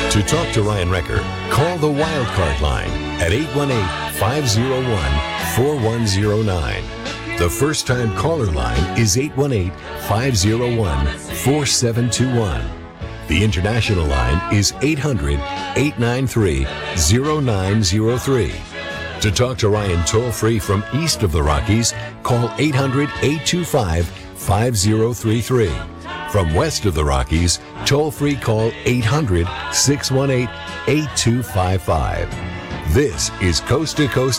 To talk to Ryan Recker, call the Wildcard line at 818-501-4109. The first-time caller line is 818-501-4721. The international line is 800-893-0903. To talk to Ryan toll-free from east of the Rockies, call 800-825-5033. From west of the Rockies, toll-free call 800-618-8255. This is Coast to Coast